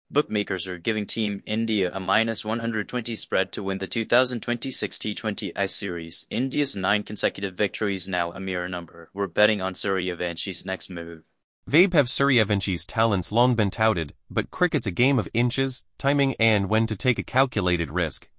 Bookmakers are giving Team India a -120 spread to win the 2026 T20 I Series. India's 9 consecutive victories now a mere number. We're betting on Suryavanshi's next move. Vaibhav Suryavanchi's talent's long been touted, but cricket's a game of inches, timing and when to take a calculated risk.